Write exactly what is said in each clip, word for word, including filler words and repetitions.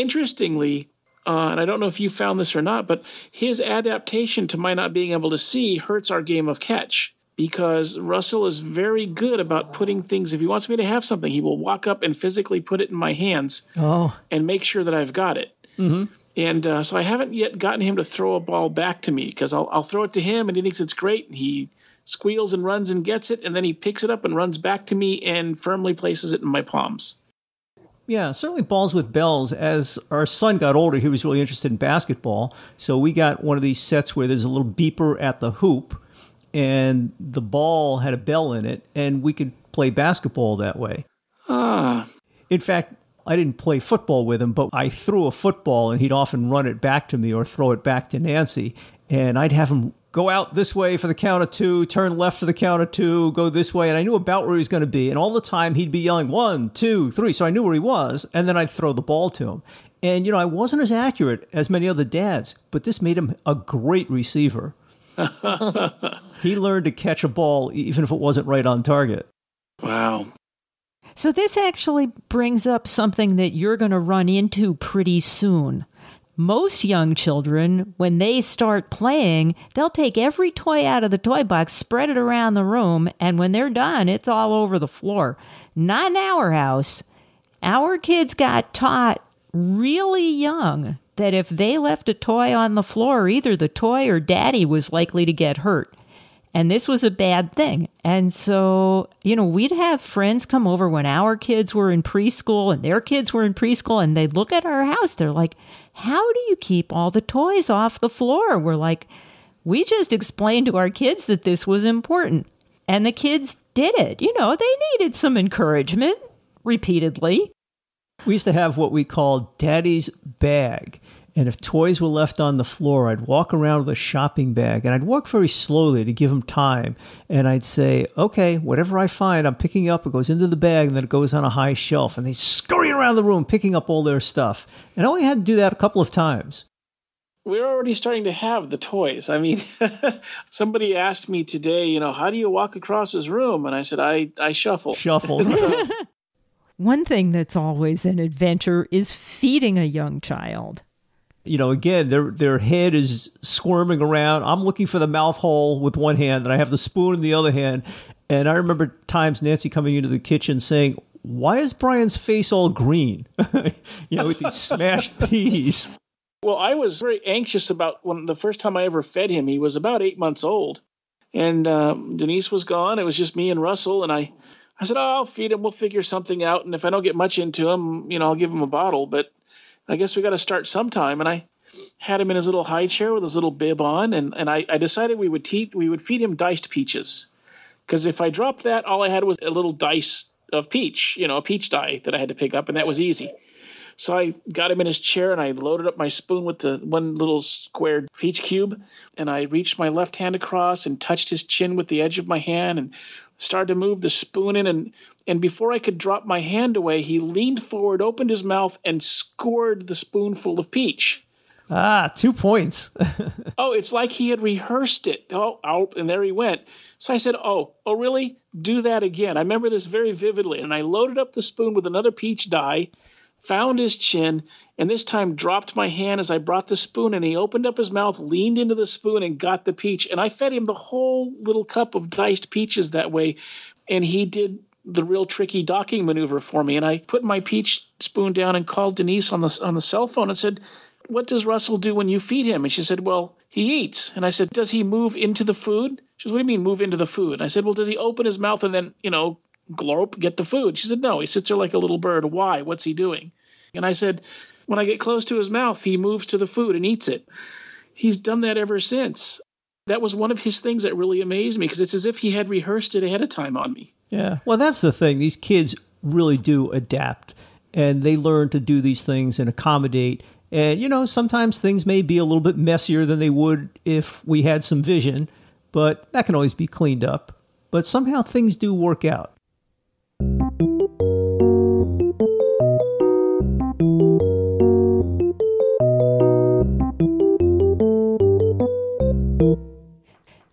Interestingly, uh, and I don't know if you found this or not, but his adaptation to my not being able to see hurts our game of catch, because Russell is very good about putting things. If he wants me to have something, he will walk up and physically put it in my hands oh. and make sure that I've got it. Mm-hmm. And uh, so I haven't yet gotten him to throw a ball back to me, because I'll, I'll throw it to him and he thinks it's great. And he squeals and runs and gets it, and then he picks it up and runs back to me and firmly places it in my palms. Yeah, certainly balls with bells. As our son got older, he was really interested in basketball. So we got one of these sets where there's a little beeper at the hoop, and the ball had a bell in it, and we could play basketball that way. Ah. In fact, I didn't play football with him, but I threw a football, and he'd often run it back to me or throw it back to Nancy, and I'd have him go out this way for the count of two, turn left for the count of two, go this way. And I knew about where he was going to be. And all the time he'd be yelling, one, two, three. So I knew where he was. And then I'd throw the ball to him. And, you know, I wasn't as accurate as many other dads, but this made him a great receiver. He learned to catch a ball even if it wasn't right on target. Wow. So this actually brings up something that you're going to run into pretty soon. Most young children, when they start playing, they'll take every toy out of the toy box, spread it around the room, and when they're done, it's all over the floor. Not in our house. Our kids got taught really young that if they left a toy on the floor, either the toy or daddy was likely to get hurt. And this was a bad thing. And so, you know, we'd have friends come over when our kids were in preschool and their kids were in preschool, and they'd look at our house. They're like, how do you keep all the toys off the floor? We're like, we just explained to our kids that this was important. And the kids did it. You know, they needed some encouragement repeatedly. We used to have what we called Daddy's bag. And if toys were left on the floor, I'd walk around with a shopping bag, and I'd walk very slowly to give them time. And I'd say, okay, whatever I find, I'm picking up. It goes into the bag, and then it goes on a high shelf. And they scurry around the room picking up all their stuff. And I only had to do that a couple of times. We're already starting to have the toys. I mean, somebody asked me today, you know, how do you walk across this room? And I said, I, I shuffle. Shuffle. So, one thing that's always an adventure is feeding a young child. You know, again, their their head is squirming around. I'm looking for the mouth hole with one hand, and I have the spoon in the other hand. And I remember times Nancy coming into the kitchen saying, why is Brian's face all green? You know, with these smashed peas. Well, I was very anxious about when the first time I ever fed him. He was about eight months old. And um, Denise was gone. It was just me and Russell. And I, I said, oh, I'll feed him. We'll figure something out. And if I don't get much into him, you know, I'll give him a bottle. But I guess we got to start sometime. And I had him in his little high chair with his little bib on. And, and I, I decided we would, te- we would feed him diced peaches. Because if I dropped that, all I had was a little dice of peach, you know, a peach die that I had to pick up. And that was easy. So I got him in his chair and I loaded up my spoon with the one little squared peach cube. And I reached my left hand across and touched his chin with the edge of my hand and started to move the spoon in. And, and before I could drop my hand away, he leaned forward, opened his mouth, and scored the spoonful of peach. Ah, two points. Oh, it's like he had rehearsed it. Oh, oh, and there he went. So I said, oh, oh, really? Do that again. I remember this very vividly. And I loaded up the spoon with another peach die, found his chin, and this time dropped my hand as I brought the spoon, and he opened up his mouth, leaned into the spoon, and got the peach. And I fed him the whole little cup of diced peaches that way, and he did the real tricky docking maneuver for me. And I put my peach spoon down and called Denise on the on the cell phone and said, what does Russell do when you feed him? And she said, well, he eats. And I said, does he move into the food? She said, what do you mean move into the food? And I said, well, does he open his mouth and then, you know, glorp, get the food? She said, no, he sits there like a little bird. Why? What's he doing? And I said, when I get close to his mouth, he moves to the food and eats it. He's done that ever since. That was one of his things that really amazed me, because it's as if he had rehearsed it ahead of time on me. Yeah. Well, that's the thing. These kids really do adapt, and they learn to do these things and accommodate. And, you know, sometimes things may be a little bit messier than they would if we had some vision, but that can always be cleaned up. But somehow things do work out.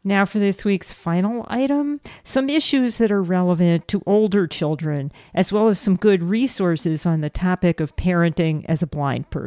Now for this week's final item, some issues that are relevant to older children, as well as some good resources on the topic of parenting as a blind person.